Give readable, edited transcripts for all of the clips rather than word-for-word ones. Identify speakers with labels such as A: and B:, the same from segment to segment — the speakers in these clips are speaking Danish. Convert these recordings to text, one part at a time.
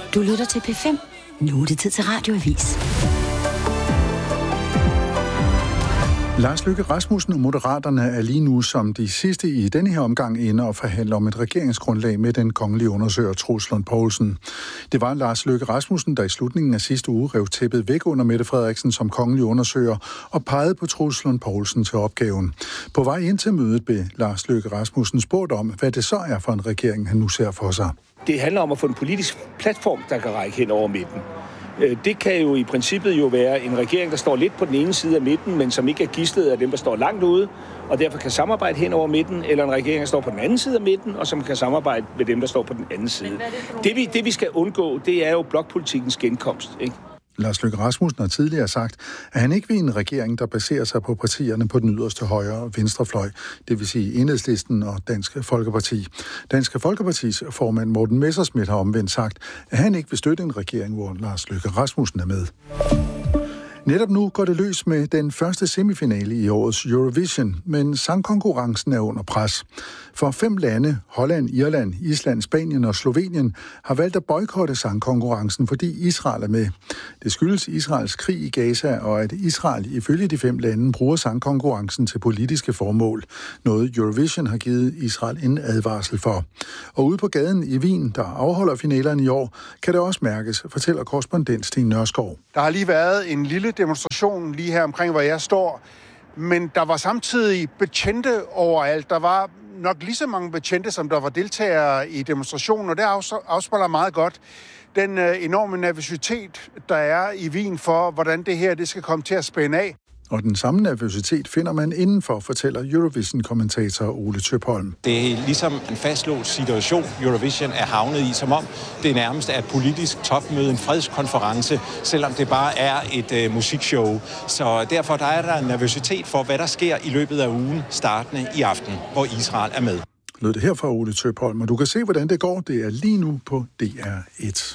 A: Du lytter til P5. Nu er det tid til Radioavis.
B: Lars Løkke Rasmussen og Moderaterne er lige nu som de sidste i denne her omgang inde og forhandler om et regeringsgrundlag med den kongelige undersøger Troels Lund Poulsen. Det var Lars Løkke Rasmussen, der i slutningen af sidste uge rev tæppet væk under Mette Frederiksen som kongelig undersøger og pegede på Troels Lund Poulsen til opgaven. På vej ind til mødet blev Lars Løkke Rasmussen spurgt om, hvad det så er for en regering, han nu ser for sig.
C: Det handler om at få en politisk platform, der kan række hen over midten. Det kan jo i princippet jo være en regering, der står lidt på den ene side af midten, men som ikke er gidslet af dem, der står langt ude, og derfor kan samarbejde hen over midten, eller en regering, der står på den anden side af midten, og som kan samarbejde med dem, der står på den anden side. Det vi skal undgå, det er jo blokpolitikkens genkomst, ikke?
B: Lars Løkke Rasmussen har tidligere sagt, at han ikke vil en regering, der baserer sig på partierne på den yderste højre og venstrefløj, det vil sige Enhedslisten og Dansk Folkeparti. Dansk Folkepartis formand Morten Messerschmidt har omvendt sagt, at han ikke vil støtte en regering, hvor Lars Løkke Rasmussen er med. Netop nu går det løs med den første semifinale i årets Eurovision, men sangkonkurrencen er under pres. For 5 lande, Holland, Irland, Island, Spanien og Slovenien, har valgt at boykotte sangkonkurrencen, fordi Israel er med. Det skyldes Israels krig i Gaza, og at Israel ifølge de 5 lande bruger sangkonkurrencen til politiske formål. Noget Eurovision har givet Israel en advarsel for. Og ude på gaden i Wien, der afholder finalerne i år, kan det også mærkes, fortæller korrespondent Sten Nørskov.
D: Der har lige været en lille demonstration lige her omkring, hvor jeg står. Men der var samtidig betjente overalt. Der var nok lige så mange betjente, som der var deltagere i demonstrationen, og det afspejler meget godt den enorme nervøsitet, der er i Wien for, hvordan det her det skal komme til at spænde af.
B: Og den samme nervøsitet finder man indenfor, fortæller Eurovision-kommentator Ole Tøpholm.
E: Det er ligesom en fastlåst situation, Eurovision er havnet i, som om det nærmest er et politisk topmøde, en fredskonference, selvom det bare er et musikshow. Så derfor der er der en nervøsitet for, hvad der sker i løbet af ugen, startende i aften, hvor Israel er med.
B: Lød det her fra Ole Tøpholm, og du kan se, hvordan det går. Det er lige nu på DR1.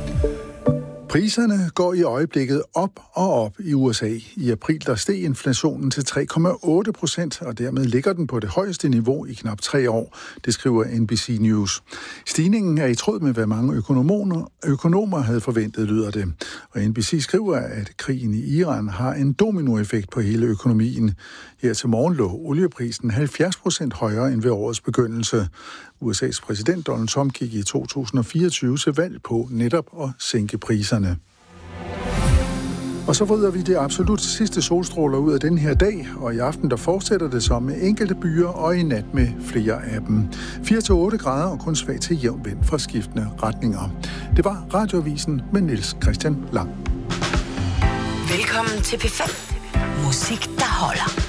B: Priserne går i øjeblikket op og op i USA. I april der steg inflationen til 3,8%, og dermed ligger den på det højeste niveau i knap 3 år, det skriver NBC News. Stigningen er i tråd med, hvad mange økonomer havde forventet, lyder det. Og NBC skriver, at krigen i Iran har en dominoeffekt på hele økonomien. Her til morgen lå olieprisen 70% højere end ved årets begyndelse. USA's præsident Donald Trump gik i 2024 til valg på netop at sænke priserne. Og så vrider vi det absolut sidste solstråler ud af den her dag, og i aften der fortsætter det så med enkelte byer og i nat med flere af dem. 4-8 grader og kun svag til jævn vind fra skiftende retninger. Det var Radioavisen med Niels Christian Lang.
A: Velkommen til P5. Musik, der holder.